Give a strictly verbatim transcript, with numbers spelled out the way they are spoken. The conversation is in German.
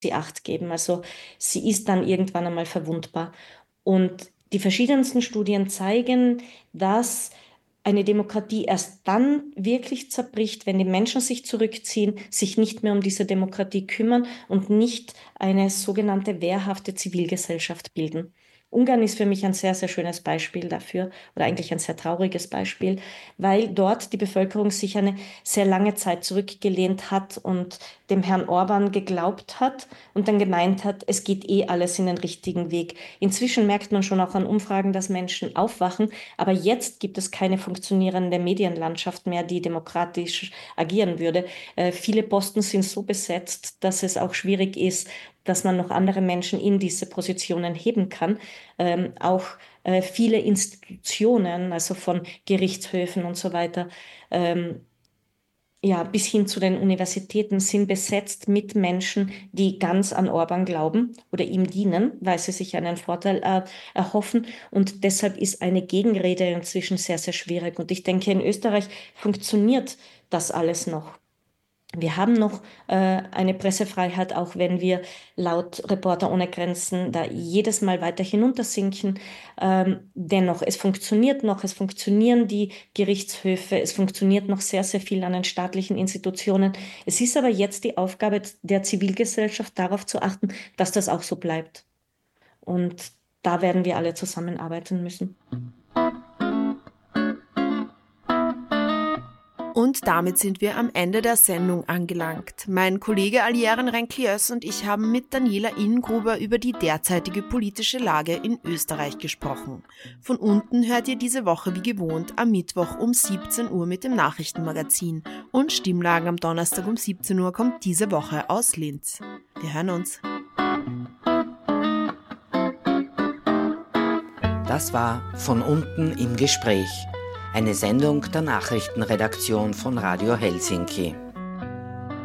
sie Acht geben. Also sie ist dann irgendwann einmal verwundbar. Und die verschiedensten Studien zeigen, dass eine Demokratie erst dann wirklich zerbricht, wenn die Menschen sich zurückziehen, sich nicht mehr um diese Demokratie kümmern und nicht eine sogenannte wehrhafte Zivilgesellschaft bilden. Ungarn ist für mich ein sehr, sehr schönes Beispiel dafür oder eigentlich ein sehr trauriges Beispiel, weil dort die Bevölkerung sich eine sehr lange Zeit zurückgelehnt hat und dem Herrn Orban geglaubt hat und dann gemeint hat, es geht eh alles in den richtigen Weg. Inzwischen merkt man schon auch an Umfragen, dass Menschen aufwachen, aber jetzt gibt es keine funktionierende Medienlandschaft mehr, die demokratisch agieren würde. Äh, viele Posten sind so besetzt, dass es auch schwierig ist, dass man noch andere Menschen in diese Positionen heben kann. Ähm, auch äh, viele Institutionen, also von Gerichtshöfen und so weiter, ähm, ja, bis hin zu den Universitäten sind besetzt mit Menschen, die ganz an Orban glauben oder ihm dienen, weil sie sich einen Vorteil äh, erhoffen. Und deshalb ist eine Gegenrede inzwischen sehr, sehr schwierig. Und ich denke, in Österreich funktioniert das alles noch. Wir haben noch äh, eine Pressefreiheit, auch wenn wir laut Reporter ohne Grenzen da jedes Mal weiter hinuntersinken. Ähm, dennoch, es funktioniert noch, es funktionieren die Gerichtshöfe, es funktioniert noch sehr, sehr viel an den staatlichen Institutionen. Es ist aber jetzt die Aufgabe der Zivilgesellschaft, darauf zu achten, dass das auch so bleibt. Und da werden wir alle zusammenarbeiten müssen. Und damit sind wir am Ende der Sendung angelangt. Mein Kollege Alieren Renkliös und ich haben mit Daniela Ingruber über die derzeitige politische Lage in Österreich gesprochen. Von unten hört ihr diese Woche wie gewohnt am Mittwoch um siebzehn Uhr mit dem Nachrichtenmagazin und Stimmlagen am Donnerstag um siebzehn Uhr kommt diese Woche aus Linz. Wir hören uns. Das war Von unten im Gespräch. Eine Sendung der Nachrichtenredaktion von Radio Helsinki.